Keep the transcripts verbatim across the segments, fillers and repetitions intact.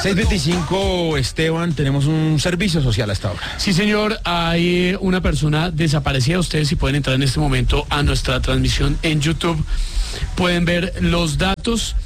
seis veinticinco, Esteban, tenemos un servicio social hasta ahora. Sí, señor, hay una persona desaparecida. Ustedes, si pueden entrar en este momento a nuestra transmisión en YouTube, pueden ver los datos.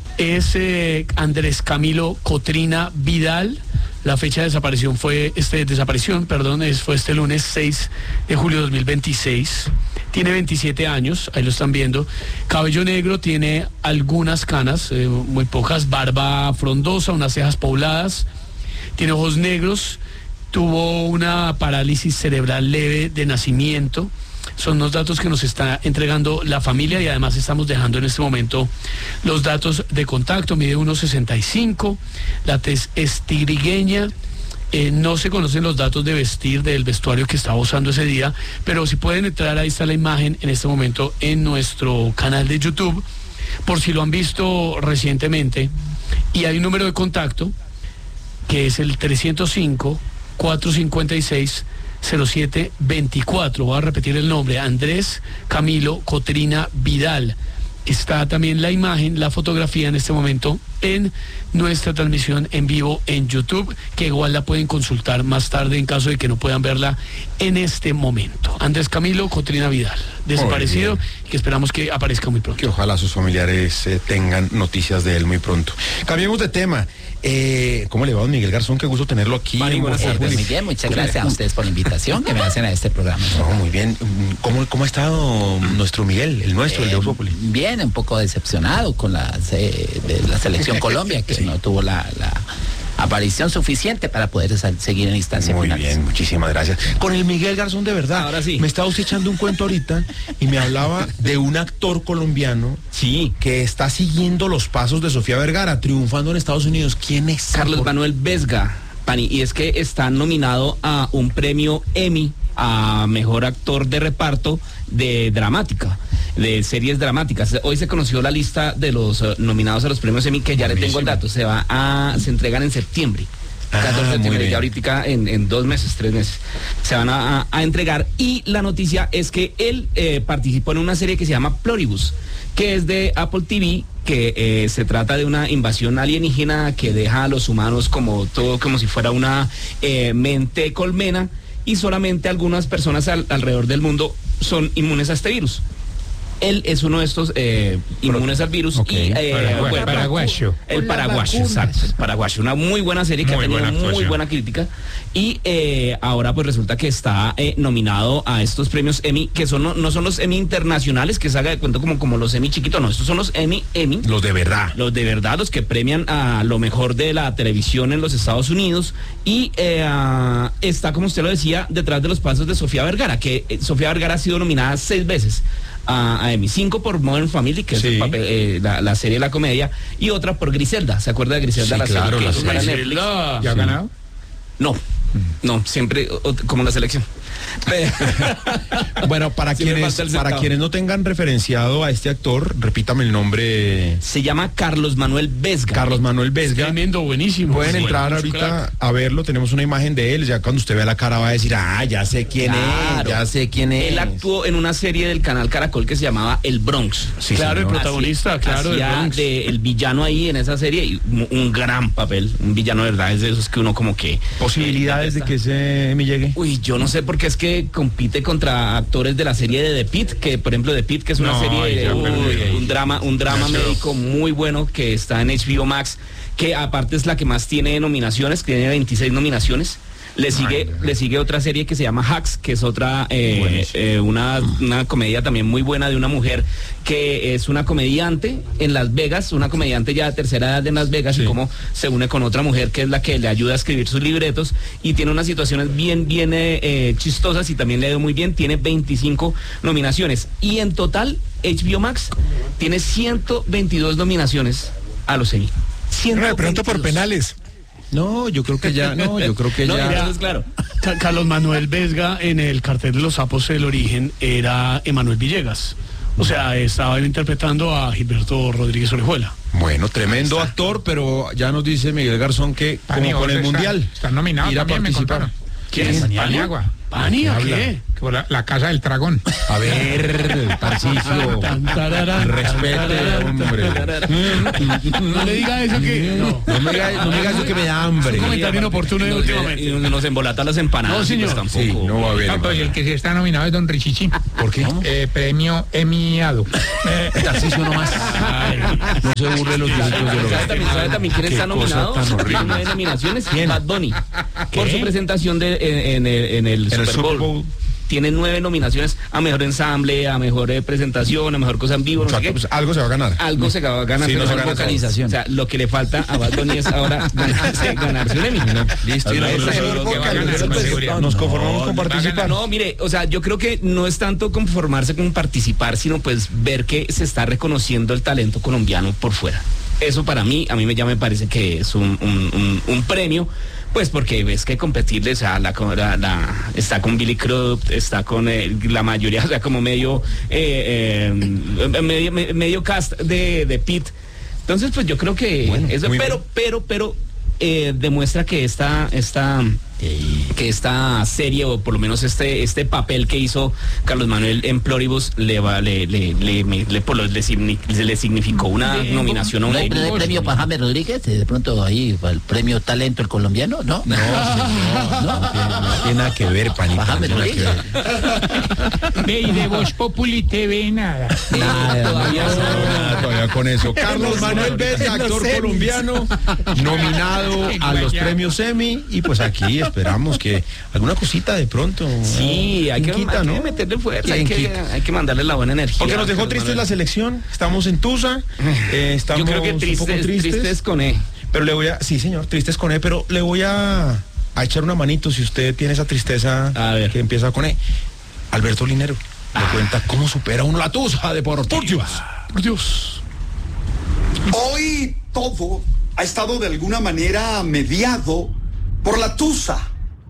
Es eh, Andrés Camilo Cotrina Vidal. La fecha de desaparición fue, este, desaparición, perdón, es, fue este lunes seis de julio de dos mil veintiséis. Tiene veintisiete años, ahí lo están viendo. Cabello negro, tiene algunas canas, eh, muy pocas, barba frondosa, unas cejas pobladas. Tiene ojos negros, tuvo una parálisis cerebral leve de nacimiento. Son los datos que nos está entregando la familia y además estamos dejando en este momento los datos de contacto. Mide uno sesenta y cinco, la tez es tirigueña. Eh, no se conocen los datos de vestir del vestuario que estaba usando ese día, pero si pueden entrar, ahí está la imagen en este momento en nuestro canal de YouTube, por si lo han visto recientemente. Y hay un número de contacto que es el trescientos cinco, cuatrocientos cincuenta y seis, cero siete veinticuatro. Voy a repetir el nombre: Andrés Camilo Cotrina Vidal. Está también la imagen, la fotografía en este momento en nuestra transmisión en vivo en YouTube, que igual la pueden consultar más tarde en caso de que no puedan verla en este momento. Andrés Camilo Cotrina Vidal, desaparecido, y que esperamos que aparezca muy pronto. Que ojalá sus familiares eh, tengan noticias de él muy pronto. Cambiemos de tema. Eh, ¿Cómo le va, don Miguel Garzón? Qué gusto tenerlo aquí. Mari, buenas tardes. Pues muy bien, muchas gracias a ustedes por la invitación que me hacen a este programa. No, muy bien. ¿Cómo, cómo ha estado nuestro Miguel, el nuestro, eh, el de Voz Populi? Bien, un poco decepcionado con la, eh, de la selección Colombia, que sí. no tuvo la, la aparición suficiente para poder sal, seguir en instancia Muy finales. bien, muchísimas gracias. Con el Miguel Garzón, de verdad. Ahora sí. Me estaba usted echando un cuento ahorita y me hablaba de un actor colombiano sí. que está siguiendo los pasos de Sofía Vergara, triunfando en Estados Unidos. ¿Quién es? Carlos Manuel Vesga, Pani, y es que está nominado a un premio Emmy a mejor actor de reparto de dramática, de series dramáticas. Hoy se conoció la lista de los uh, nominados a los premios Emmy, que ya le tengo el dato. Se va a, se entregan en septiembre. catorce de septiembre, ya ahorita en, en dos meses, tres meses, se van a, a, a entregar. Y la noticia es que él eh, participó en una serie que se llama Pluribus, que es de Apple T V, que eh, se trata de una invasión alienígena que deja a los humanos como todo, como si fuera una eh, mente colmena, y solamente algunas personas al, alrededor del mundo son inmunes a este virus. Él es uno de estos eh, inmunes al virus. Okay. Y, eh, Paraguay, bueno, paraguayo. El paraguayo, exacto. El paraguayo. Una muy buena serie que muy ha tenido buena muy buena crítica. Y eh, ahora pues resulta que está eh, nominado a estos premios Emmy, que son no, no son los Emmy internacionales, que se haga de cuenta como, como los Emmy chiquitos, no, estos son los Emmy Emmy. Los de verdad. Los de verdad, los que premian a lo mejor de la televisión en los Estados Unidos. Y eh, uh, está, como usted lo decía, detrás de los pasos de Sofía Vergara, que eh, Sofía Vergara ha sido nominada seis veces a, a Emmy, cinco por Modern Family, que sí. es el papel, eh, la, la serie de la comedia, y otra por Griselda. ¿Se acuerda de Griselda? Sí, la claro, serie la que serie. es para Netflix. Griselda. ¿Ya ha Sí. ganado? No, no, siempre o, como la selección. Bueno, para Sí, me quienes falta el para centavo. quienes no tengan referenciado a este actor, repítame el nombre. Se llama Carlos Manuel Vesga. Carlos Manuel Vesga. Tremendo, buenísimo. Pueden Sí, entrar bueno, ahorita crack. a verlo, tenemos una imagen de él, ya cuando usted vea la cara va a decir, ah, ya sé quién Claro. es, ya sé quién es. Él actuó en una serie del canal Caracol que se llamaba El Bronx. Sí, Claro, el señor. protagonista, claro, del Hacía Bronx. de el villano ahí en esa serie, y un, un gran papel, un villano de verdad, es de esos que uno como que... Posibilidades de que ese me llegue. Uy, yo no sé, porque es que compite contra actores de la serie de The Pitt, que por ejemplo The Pitt, que es una No, serie de ya uy, perdí. un drama, un drama Eso. médico muy bueno que está en H B O Max, que aparte es la que más tiene nominaciones, que tiene veintiséis nominaciones. Le sigue, Ay, le sigue otra serie que se llama Hacks, que es otra, eh, eh, una, una comedia también muy buena de una mujer que es una comediante en Las Vegas, una comediante ya de tercera edad en Las Vegas, Sí. y cómo se une con otra mujer que es la que le ayuda a escribir sus libretos, y tiene unas situaciones bien, bien eh, eh, chistosas, y también le ha ido muy bien. Tiene veinticinco nominaciones, y en total H B O Max tiene ciento veintidós nominaciones a los Emmy. No, de pronto por ciento veintidós. penales. No, yo creo que ya, no, yo creo que No, ya. entonces, claro. Ca- Carlos Manuel Vesga en el cartel de los sapos del origen era Emanuel Villegas. O sea, estaba él interpretando a Gilberto Rodríguez Orejuela. Bueno, tremendo actor, pero ya nos dice Miguel Garzón que Pani, como con el está- mundial Están nominados ir a también, me participar. contaron. ¿Quién es? Paniagua. ¿Pani a ¿Qué habla? qué? por la, la Casa del Dragón. A ver, Tarcisio, respete, hombre. No le diga eso que... No, no me diga, no me diga eso que me da hambre. Es un comentario inoportuno de últimamente. Y nos embolata las empanadas. No, señor. Pues tampoco. Sí, no va a haber. No, pues el que sí está nominado es Don Richichi. ¿Por qué? Eh, premio Emiado. Eh, Tarcisio nomás. Ay, no se burle los viejitos de los... ¿Sabe también, sabe también quién Qué está nominado? cosa tan horrible. Tiene nueve nominaciones. ¿Quién? Bad Bunny. ¿Qué? Por su presentación de, en, en el, en el, En Super, el Super Bowl. Bowl. Tiene nueve nominaciones a mejor ensamble, a mejor eh, presentación, a mejor cosa en vivo, no sé Exacto, qué. pues algo se va a ganar. Algo se va a ganar. Sí, no pero se es gana vocalización. O sea, lo que le falta a Bad Bunny es ahora ganarse, ganarse un Emmy. Listo. Esa es Señor lo que va a ganar, Vocalista, pues, seguridad. nos conformamos con No, participar. No, mire, o sea, yo creo que no es tanto conformarse con participar, sino pues ver que se está reconociendo el talento colombiano por fuera. Eso para mí, a mí ya me parece que es un, un, un, un premio, pues porque ves que competirle, o sea, la, la, la, está con Billy Crudup, está con eh, la mayoría, o sea, como medio, eh, eh, medio, medio cast de, de Pete. Entonces, pues yo creo que Bueno, eso, muy pero, bien. pero, pero, eh, demuestra que esta, esta, que esta serie, o por lo menos este, este papel que hizo Carlos Manuel en Pluribus, le va, le, le, le, le, le, por lo- le signi- le significó una nominación a un ¿No hay, Emmy. no hay premio para James Rodríguez? De pronto ahí, para el premio Talento el colombiano, ¿no? No, señor, no, tiene, no tiene nada que ver, panita. Bájame, No tiene nada que ver. Ve, y de Voz Populi T V nada. Nada, Todavía no. Ah, todavía con eso. Carlos Manuel Vélez, actor colombiano, nominado a los premios Emmy. Y pues aquí esperamos que alguna cosita de pronto. Sí, hay que, Quinquita, hay que ¿no? meterle fuerza, hay que, Quinquita. hay que mandarle la buena energía. Porque nos dejó Carlos tristes la Manuel. selección. Estamos en Tusa. eh, estamos Yo creo que un poco tristes, tristes. tristes con E. Pero le voy a, sí señor, tristes con E, pero le voy a, a echar una manito si usted tiene esa tristeza A ver. que empieza con E. Alberto Linero le cuenta cómo supera uno la Tusa de por Por Dios, por Dios. Hoy todo ha estado de alguna manera mediado por la tusa.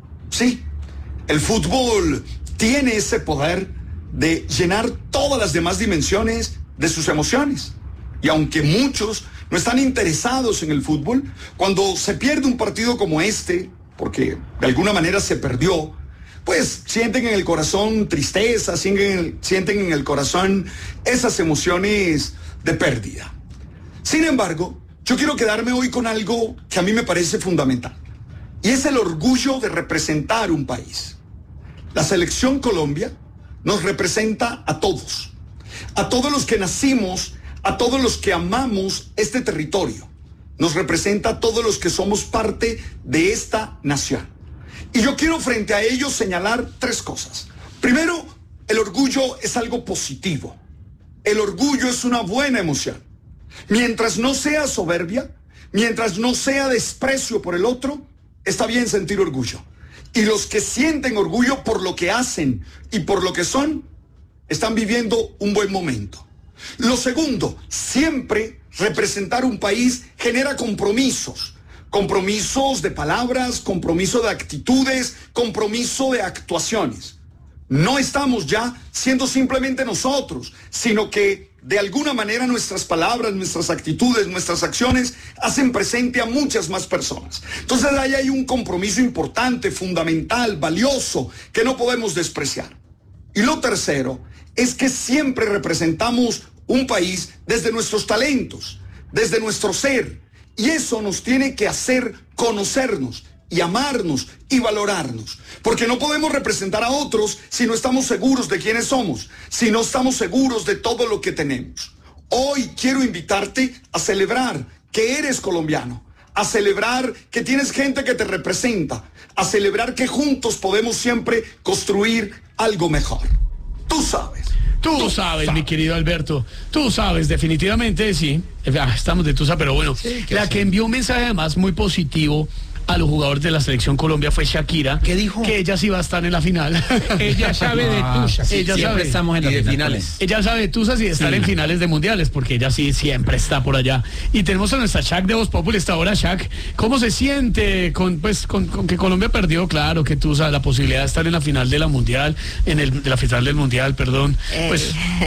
Sí, el fútbol tiene ese poder de llenar todas las demás dimensiones de sus emociones. Y aunque muchos no están interesados en el fútbol, cuando se pierde un partido como este, porque de alguna manera se perdió, pues sienten en el corazón tristeza, sienten, sienten en el corazón esas emociones de pérdida. Sin embargo, yo quiero quedarme hoy con algo que a mí me parece fundamental, y es el orgullo de representar un país. La selección Colombia nos representa a todos, a todos los que nacimos, a todos los que amamos este territorio. Nos representa a todos los que somos parte de esta nación. Y yo quiero frente a ellos señalar tres cosas. Primero, el orgullo es algo positivo. El orgullo es una buena emoción. Mientras no sea soberbia, mientras no sea desprecio por el otro, está bien sentir orgullo. Y los que sienten orgullo por lo que hacen y por lo que son, están viviendo un buen momento. Lo segundo, siempre representar un país genera compromisos. Compromisos de palabras, compromiso de actitudes, compromiso de actuaciones. No estamos ya siendo simplemente nosotros, sino que de alguna manera nuestras palabras, nuestras actitudes, nuestras acciones hacen presente a muchas más personas. Entonces ahí hay un compromiso importante, fundamental, valioso, que no podemos despreciar. Y lo tercero es que siempre representamos un país desde nuestros talentos, desde nuestro ser. Y eso nos tiene que hacer conocernos y amarnos y valorarnos. Porque no podemos representar a otros si no estamos seguros de quiénes somos, si no estamos seguros de todo lo que tenemos. Hoy quiero invitarte a celebrar que eres colombiano, a celebrar que tienes gente que te representa, a celebrar que juntos podemos siempre construir algo mejor. Tú sabes. Tú, Tú sabes, sabes, mi querido Alberto, tú sabes, definitivamente sí. Ah, estamos de Tusa, pero bueno, sí, la que envió un mensaje además muy positivo a los jugadores de la selección Colombia fue Shakira. ¿Qué dijo? Que ella sí va a estar en la final. Ella sabe de Tusa. Sí, ella siempre sabe. estamos en las de finales. finales. Ella sabe de Tusa y de estar sí. en finales de mundiales, porque ella sí siempre está por allá. Y tenemos a nuestra Shak de Voz Populi esta hora. Shak, ¿cómo se siente con pues con, con que Colombia perdió? Claro que Tusa, la posibilidad de estar en la final de la mundial, en el de la final del mundial, perdón. Eh, pues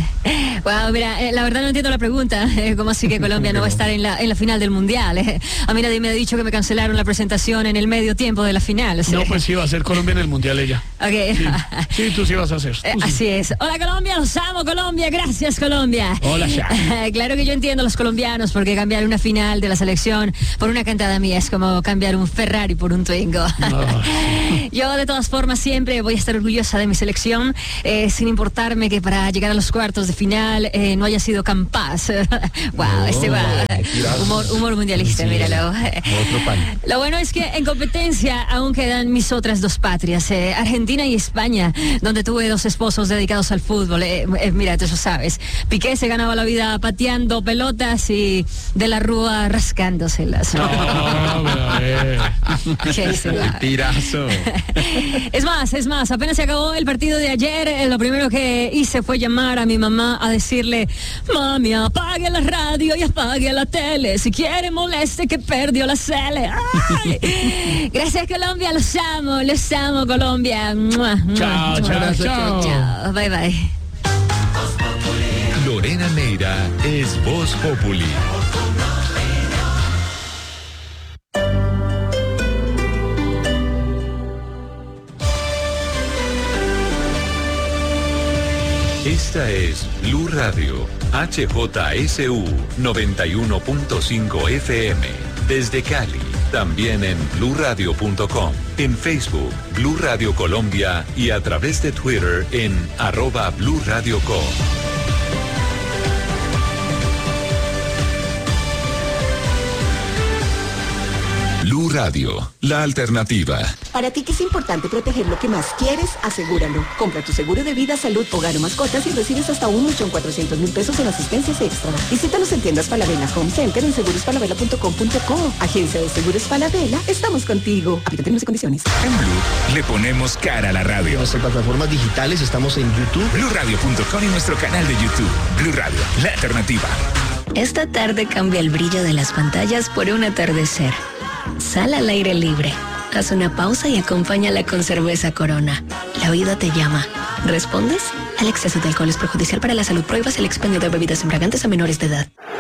wow, mira, eh, la verdad no entiendo la pregunta. Eh, ¿Cómo así que Colombia no va a estar en la en la final del mundial? Eh, a mí nadie me ha dicho que me cancelaron la presentación anotación en el medio tiempo de la final. ¿Sí? No, pues sí, va a ser Colombia en el Mundial ella. Ok. Sí, sí, tú sí vas a hacer. Tú Eh, sí. Así es. Hola Colombia, los amo Colombia, gracias Colombia. Hola, Sha. Claro que yo entiendo a los colombianos porque cambiar una final de la selección por una cantada mía es como cambiar un Ferrari por un Twingo. No. Yo de todas formas siempre voy a estar orgullosa de mi selección, eh, sin importarme que para llegar a los cuartos de final eh, no haya sido capaz. Wow, este va. Humor, humor mundialista, Sí, míralo. otro pan. Lo bueno es que en competencia aún quedan mis otras dos patrias, eh, Argentina y España, donde tuve dos esposos dedicados al fútbol. Eh, eh, mira, tú eso sabes. Piqué se ganaba la vida pateando pelotas y De la Rúa rascándoselas. No, pero a ver. ¿Qué se va? Tirazo. Es más, es más, apenas se acabó el partido de ayer, eh, lo primero que hice fue llamar a mi mamá a decirle: mami, apague la radio y apague la tele, si quiere moleste que perdió la cele. ¡Ay! Gracias Colombia, los amo, los amo Colombia. Mua, mua, Chao, mua. chao, chao. Chao, bye bye. Lorena Neira es Voz Populi. Esta es Blue Radio, H J S U noventa y uno punto cinco F M, desde Cali, también en blue radio punto com, en Facebook, Blue Radio Colombia y a través de Twitter en arroba Blue Radio Co. Blue Radio, la alternativa. Para ti que es importante proteger lo que más quieres, asegúralo. Compra tu seguro de vida, salud, hogar o mascotas y recibes hasta un millón cuatrocientos mil pesos en asistencias extra. Visítanos en tiendas Falabella Home Center en seguros falabella punto com punto co. Agencia de Seguros Falabella, estamos contigo. Aplica términos y condiciones. En Blue le ponemos cara a la radio. En nuestras plataformas digitales estamos en YouTube. blue radio punto com y nuestro canal de YouTube. Blue Radio, la alternativa. Esta tarde cambia el brillo de las pantallas por un atardecer. Sal al aire libre. Haz una pausa y acompáñala con cerveza Corona. La vida te llama. ¿Respondes? El exceso de alcohol es perjudicial para la salud. Prohíbas el expendio de bebidas embriagantes a menores de edad.